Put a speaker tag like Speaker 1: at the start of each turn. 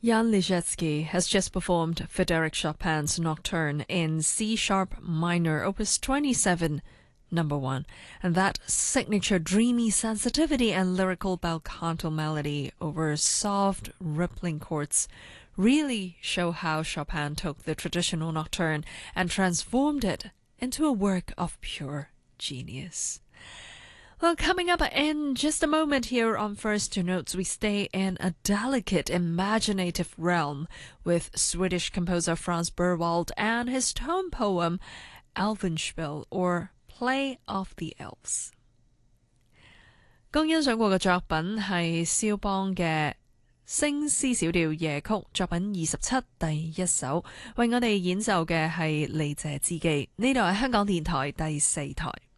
Speaker 1: Jan Liszewski has just performed Frédéric Chopin's Nocturne in C-sharp minor, opus 27, number 1, and that signature dreamy sensitivity and lyrical bel canto melody over soft, rippling chords really show how Chopin took the traditional nocturne and transformed it into a work of pure genius. Well, coming up in just a moment here on First Two Notes, we stay in a delicate, imaginative realm with Swedish composer Franz Berwald and his tone poem Elfenspiel, or Play of the Elves. 剛欣賞過嘅作品係肖邦嘅星詩小調夜曲作品27第一首，為我哋演奏嘅係利謝之基。呢度係香港電台第4台。